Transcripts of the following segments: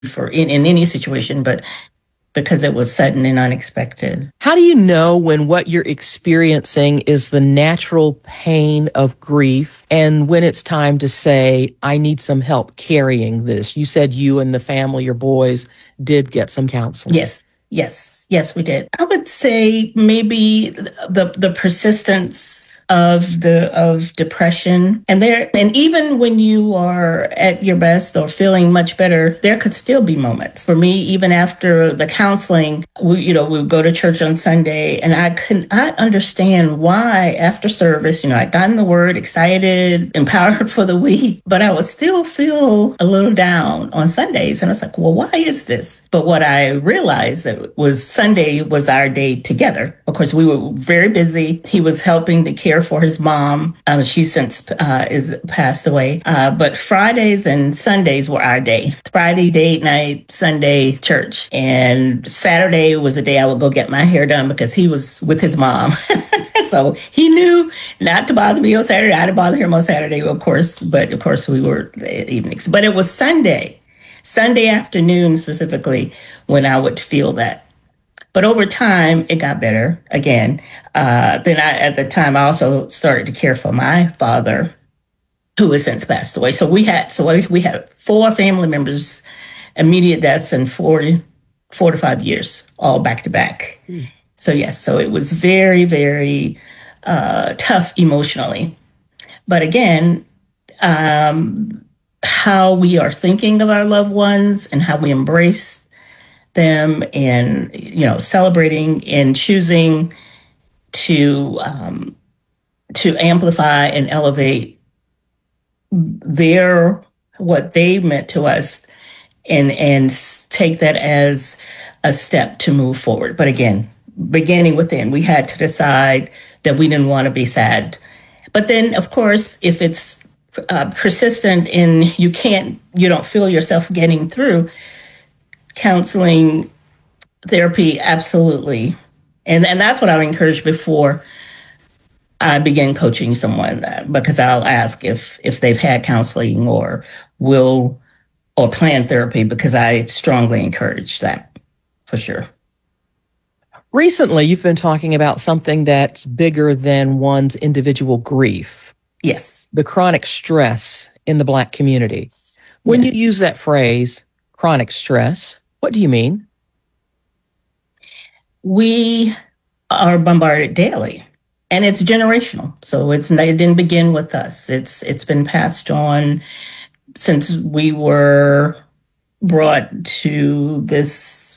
for in any situation, but because it was sudden and unexpected. How do you know when what you're experiencing is the natural pain of grief and when it's time to say, I need some help carrying this? You said you and the family, your boys, did get some counseling. Yes, we did. I would say maybe the persistence of depression, and even when you are at your best or feeling much better, there could still be moments. For me, even after the counseling, we would go to church on Sunday, and I could not understand why after service, I'd gotten the word, excited, empowered for the week, but I would still feel a little down on Sundays. And I was like, well, why is this? But what I realized that was Sunday was our day together. Of course, we were very busy. He was helping to care for his mom. She since is passed away. But Fridays and Sundays were our day. Friday, date night, Sunday, church. And Saturday was a day I would go get my hair done because he was with his mom. So he knew not to bother me on Saturday. I didn't bother him on Saturday, of course. But of course, we were evenings. But it was Sunday afternoon specifically, when I would feel that. But over time, it got better again. At the time, I also started to care for my father, who has since passed away. So we had 4 family members, immediate deaths in 4 to 5 years, all back to back. So yes, so it was very, very tough emotionally. But again, how we are thinking of our loved ones and how we embrace them, and celebrating and choosing to amplify and elevate what they meant to us, and take that as a step to move forward. But again, beginning within, we had to decide that we didn't want to be sad. But then, of course, if it's persistent and you don't feel yourself getting through, counseling, therapy, absolutely. And that's what I would encourage before I begin coaching someone, because I'll ask if they've had counseling or plan therapy, because I strongly encourage that for sure. Recently, you've been talking about something that's bigger than one's individual grief. Yes. The chronic stress in the Black community. When you use that phrase, chronic stress, what do you mean? We are bombarded daily, and it's generational. So it didn't begin with us. It's been passed on since we were brought to this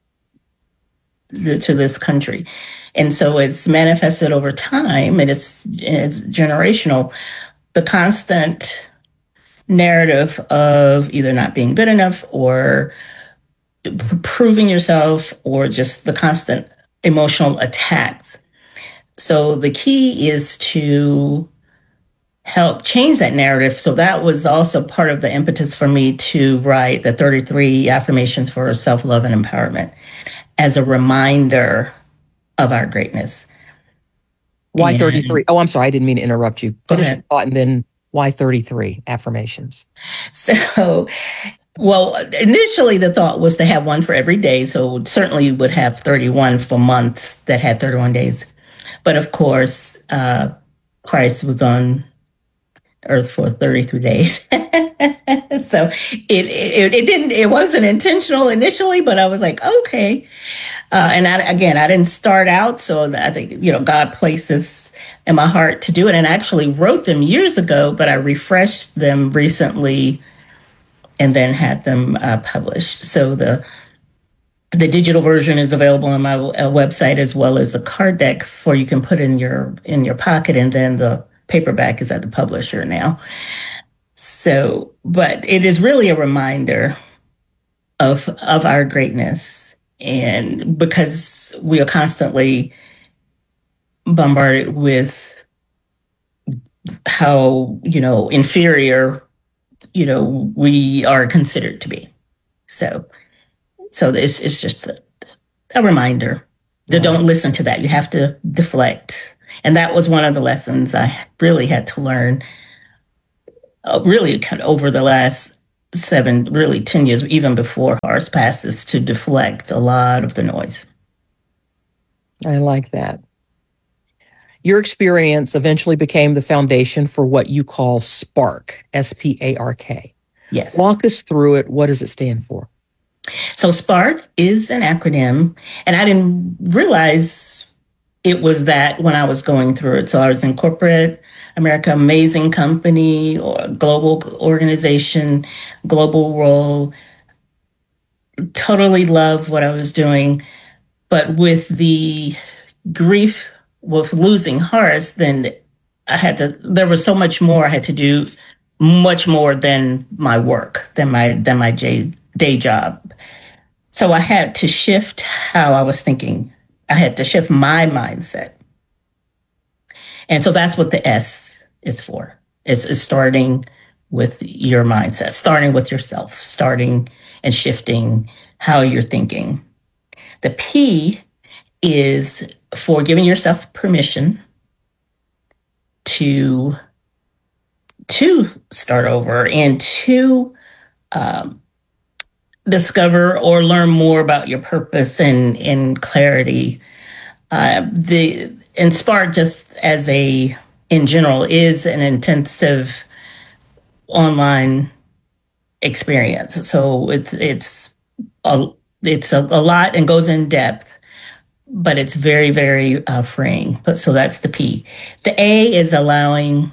country. And so it's manifested over time, and it's generational. The constant narrative of either not being good enough or proving yourself, or just the constant emotional attacks. So the key is to help change that narrative. So that was also part of the impetus for me to write the 33 affirmations for self-love and empowerment as a reminder of our greatness. Why 33? Oh, I'm sorry. I didn't mean to interrupt you. Finish your thought, and then why 33 affirmations? So, well, initially the thought was to have one for every day. So certainly you would have 31 for months that had 31 days. But of course, Christ was on earth for 33 days. So it wasn't intentional initially, but I was like, okay. And I didn't start out. So I think, God placed this in my heart to do it. And I actually wrote them years ago, but I refreshed them recently and then had them published. So the digital version is available on my website, as well as a card deck for you can put in your pocket, and then the paperback is at the publisher now. So, but it is really a reminder of our greatness, and because we are constantly bombarded with how inferior we are considered to be. So this is just a reminder to don't listen to that. You have to deflect. And that was one of the lessons I really had to learn, really kind of over the last really 10 years, even before HARS passes, to deflect a lot of the noise. I like that. Your experience eventually became the foundation for what you call SPARK, SPARK. Yes. Walk us through it. What does it stand for? So SPARK is an acronym, and I didn't realize it was that when I was going through it. So I was in corporate America, amazing company, or global organization, global role, totally love what I was doing. But with the grief with losing HARS, then there was so much more I had to do, much more than my work, than my day job. So I had to shift how I was thinking. I had to shift my mindset. And so that's what the S is for. It's starting with your mindset, starting with yourself, starting and shifting how you're thinking. The P is for giving yourself permission to start over and to discover or learn more about your purpose and clarity. And Spark, just as in general, is an intensive online experience. So it's a lot and goes in depth, but it's very, very freeing. But so that's the P. The A is allowing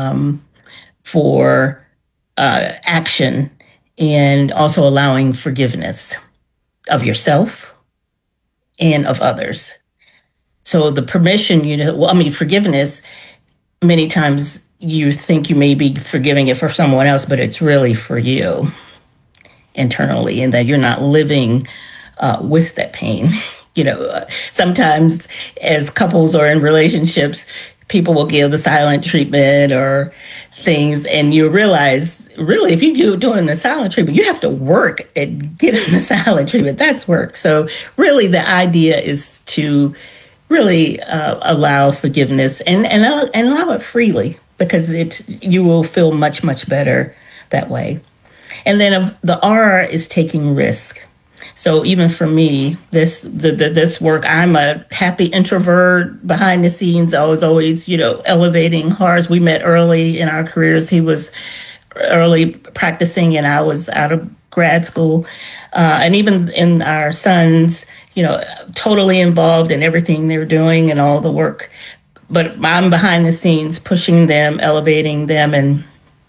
for action, and also allowing forgiveness of yourself and of others. So the permission, forgiveness, many times you think you may be forgiving it for someone else, but it's really for you internally, and that you're not living with that pain. Sometimes as couples or in relationships, people will give the silent treatment or things, and you realize, really, if you're doing the silent treatment, you have to work at getting the silent treatment. That's work. So really the idea is to really allow forgiveness and allow it freely, because you will feel much, much better that way. And then the R is taking risk. So even for me, this work, I'm a happy introvert behind the scenes. I was always, elevating HARS. We met early in our careers. He was early practicing, and I was out of grad school. And even in our sons, totally involved in everything they're doing and all the work. But I'm behind the scenes, pushing them, elevating them, and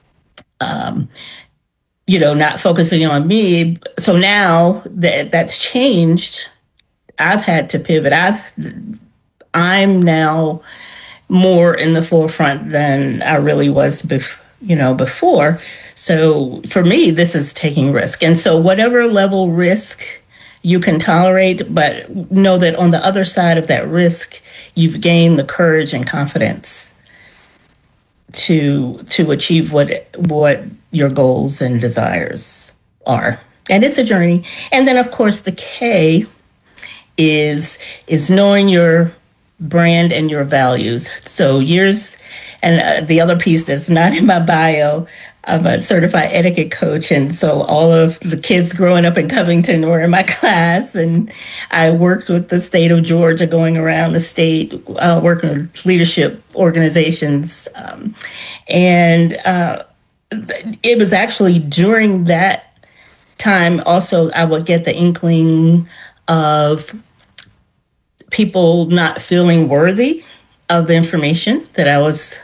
not focusing on me. So now that's changed, I've had to pivot. I'm now more in the forefront than I really was before. So for me, this is taking risk. And so whatever level risk you can tolerate, but know that on the other side of that risk, you've gained the courage and confidence to achieve what your goals and desires are. And it's a journey. And then, of course, the K is knowing your brand and your values. So the other piece that's not in my bio, I'm a certified etiquette coach. And so all of the kids growing up in Covington were in my class. And I worked with the state of Georgia, going around the state, working with leadership organizations. And it was actually during that time also I would get the inkling of people not feeling worthy of the information that I was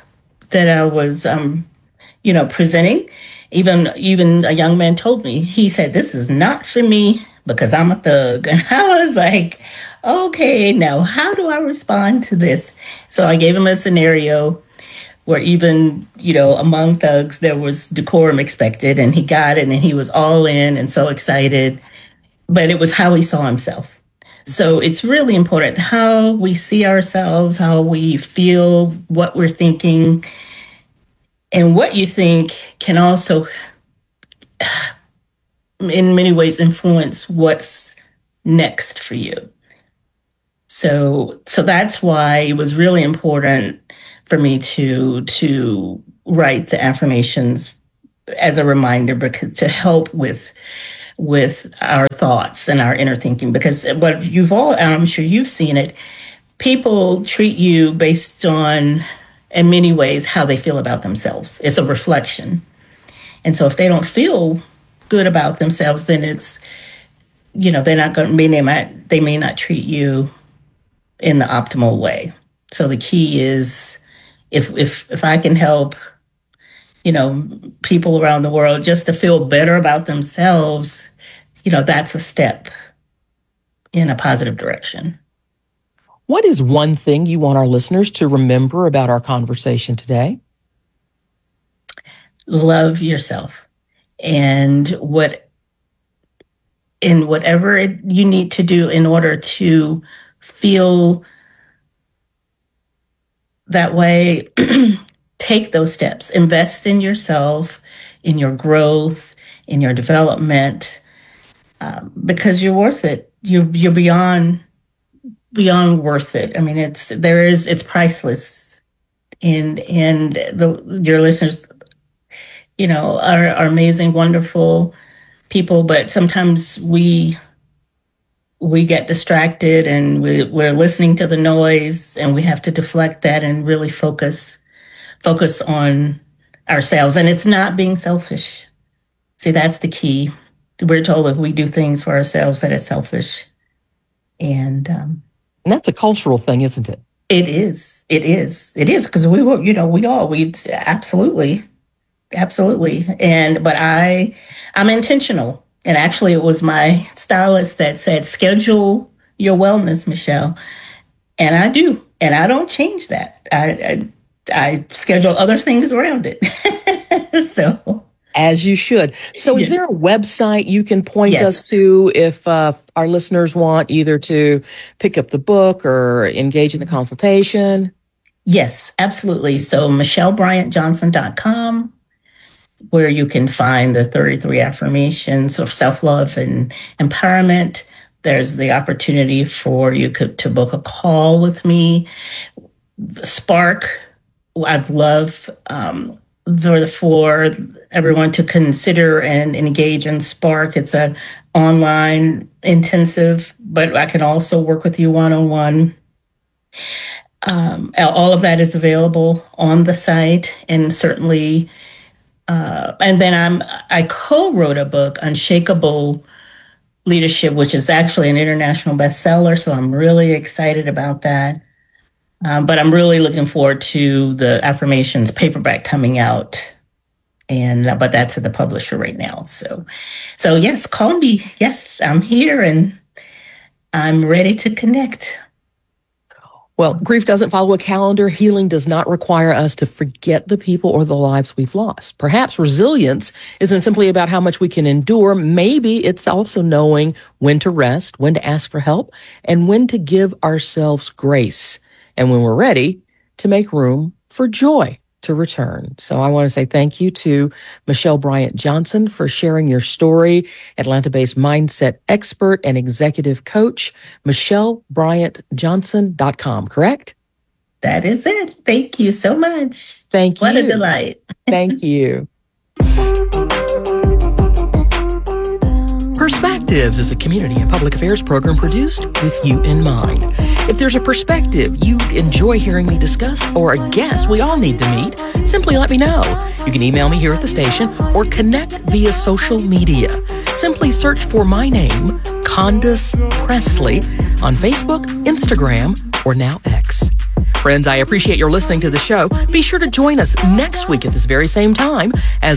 presenting. Even a young man told me, he said, "This is not for me because I'm a thug." And I was like, okay, now how do I respond to this? So I gave him a scenario where even, among thugs, there was decorum expected, and he got it, and he was all in and so excited. But it was how he saw himself. So it's really important how we see ourselves, how we feel, what we're thinking. And what you think can also, in many ways, influence what's next for you. So that's why it was really important for me to write the affirmations as a reminder, because to help with our thoughts and our inner thinking. Because what I'm sure you've seen it, people treat you based on, in many ways, how they feel about themselves. It's a reflection. And so if they don't feel good about themselves, then it's, they're not going to, they may not treat you in the optimal way. So the key is, if I can help, people around the world just to feel better about themselves, that's a step in a positive direction. What is one thing you want our listeners to remember about our conversation today? Love yourself, and whatever you need to do in order to feel that way, take those steps. Invest in yourself, in your growth, in your development, because you're worth it. You're beyond worth it. I mean, it's priceless, and your listeners, are amazing, wonderful people. But sometimes we get distracted, and we're listening to the noise, and we have to deflect that and really focus on ourselves. And it's not being selfish. See, that's the key. We're told if we do things for ourselves that it's selfish. And that's a cultural thing, isn't it? It is. Because we absolutely. But I'm intentional. And actually it was my stylist that said, schedule your wellness, Michelle. And I do. And I don't change that. I schedule other things around it. So. As you should. So is there a website you can point us to if our listeners want either to pick up the book or engage in a consultation? Yes, absolutely. So MichelleBryantJohnson.com, where you can find the 33 affirmations of self-love and empowerment. There's the opportunity for you to book a call with me. Spark, I'd love for everyone to consider and engage in Spark. It's an online intensive, but I can also work with you one-on-one. All of that is available on the site, and certainly, and then I co-wrote a book, Unshakable Leadership, which is actually an international bestseller. So I'm really excited about that. But I'm really looking forward to the affirmations paperback coming out, but that's at the publisher right now. So yes, call me. Yes, I'm here and I'm ready to connect. Well, grief doesn't follow a calendar. Healing does not require us to forget the people or the lives we've lost. Perhaps resilience isn't simply about how much we can endure. Maybe it's also knowing when to rest, when to ask for help, and when to give ourselves grace. And when we're ready, to make room for joy to return. So I want to say thank you to Michelle Bryant Johnson for sharing your story, Atlanta-based mindset expert and executive coach, MichelleBryantJohnson.com, correct? That is it. Thank you so much. Thank you. What a delight. Thank you. Perspectives is a community and public affairs program produced with you in mind. If there's a perspective you enjoy hearing me discuss or a guest we all need to meet, simply let me know. You can email me here at the station or connect via social media. Simply search for my name, Condace Pressley, on Facebook, Instagram, or now X. Friends, I appreciate your listening to the show. Be sure to join us next week at this very same time as